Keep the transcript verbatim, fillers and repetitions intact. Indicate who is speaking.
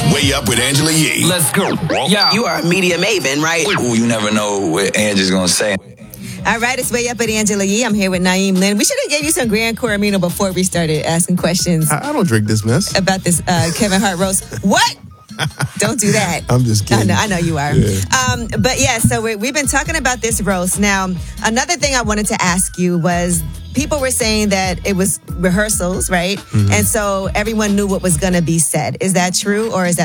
Speaker 1: Way Up with Angela Yee.
Speaker 2: Let's go.
Speaker 3: Yeah. You are a media maven, right?
Speaker 4: Ooh, you never know what Angela's going to say.
Speaker 5: All right, it's Way Up with Angela Yee. I'm here with Naeem Lynn. We should have gave you some Grand Coramino before we started asking questions.
Speaker 6: I, I don't drink this mess.
Speaker 5: About this uh, Kevin Hart roast. What? Don't do that.
Speaker 6: I'm just kidding.
Speaker 5: I know, I know you are.
Speaker 6: Yeah.
Speaker 5: Um, but yeah, so we, we've been talking about this roast. Now, another thing I wanted to ask you was, people were saying that it was rehearsals, right? Mm-hmm. And so everyone knew what was going to be said. Is that true, or is that